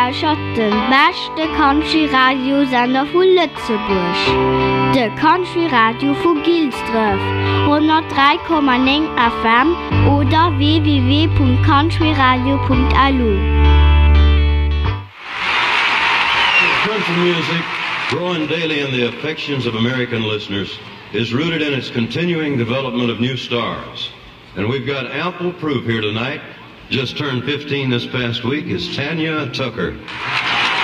lauscht den beste Country-Radio-Sender von Lützeburg. Der Country-Radio von Gilsdorf, 103,9 FM oder www.countryradio.lu. Country music, growing daily in the affections of American listeners, is rooted in its continuing development of new stars. And we've got ample proof here tonight. Just turned 15 this past week is Tanya Tucker.